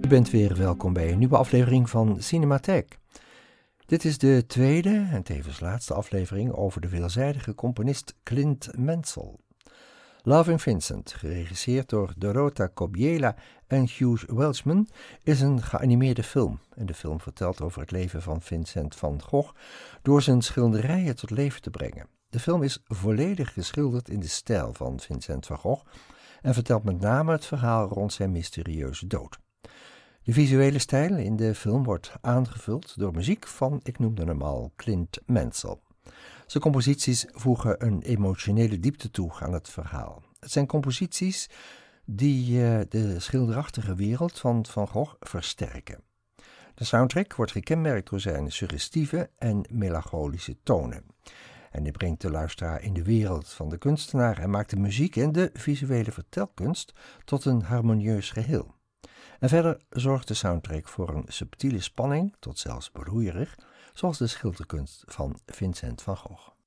bent weer welkom bij een nieuwe aflevering van Cinematheek. Dit is de tweede en tevens laatste aflevering over de veelzijdige componist Clint Mansell. Loving Vincent, geregisseerd door Dorota Kobiela en Hugh Welshman, is een geanimeerde film. En de film vertelt over het leven van Vincent van Gogh door zijn schilderijen tot leven te brengen. De film is volledig geschilderd in de stijl van Vincent van Gogh en vertelt met name het verhaal rond zijn mysterieuze dood. De visuele stijl in de film wordt aangevuld door muziek van, ik noemde hem al, Clint Mansell. Zijn composities voegen een emotionele diepte toe aan het verhaal. Het zijn composities die de schilderachtige wereld van Van Gogh versterken. De soundtrack wordt gekenmerkt door zijn suggestieve en melancholische tonen. En die brengt de luisteraar in de wereld van de kunstenaar en maakt de muziek en de visuele vertelkunst tot een harmonieus geheel. En verder zorgt de soundtrack voor een subtiele spanning, tot zelfs broeierig, zoals de schilderkunst van Vincent van Gogh.